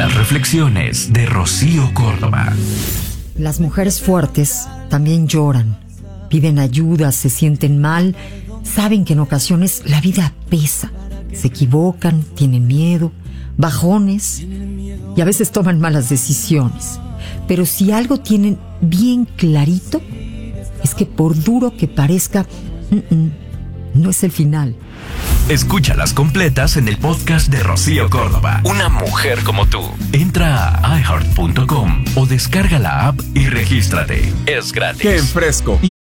Las reflexiones de Rocío Córdoba. Las mujeres fuertes también lloran, piden ayuda, se sienten mal, saben que en ocasiones la vida pesa, se equivocan, tienen miedo, bajones y a veces toman malas decisiones. Pero si algo tienen bien clarito, es que por duro que parezca, no es el final. Escúchalas completas en el podcast de Rocío Córdoba. Una mujer como tú. Entra a iHeart.com o descarga la app y regístrate. Es gratis. ¡Qué fresco!